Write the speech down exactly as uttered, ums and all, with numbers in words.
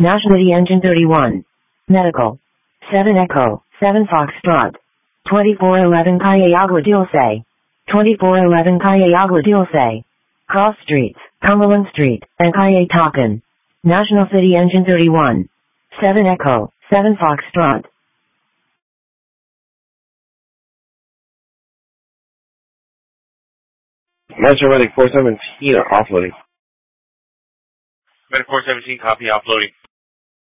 National City Engine thirty-one. Medical. seven Echo, seven Foxtrot. twenty-four eleven Calle Agua Dulce. twenty-four eleven Calle Agua Dulce. Cross Streets, Cumberland Street, and Calle Toppin. National City Engine thirty-one. seven Echo, seven Foxtrot. Metro Medic four seventeen offloading. Medic four seventeen, copy offloading.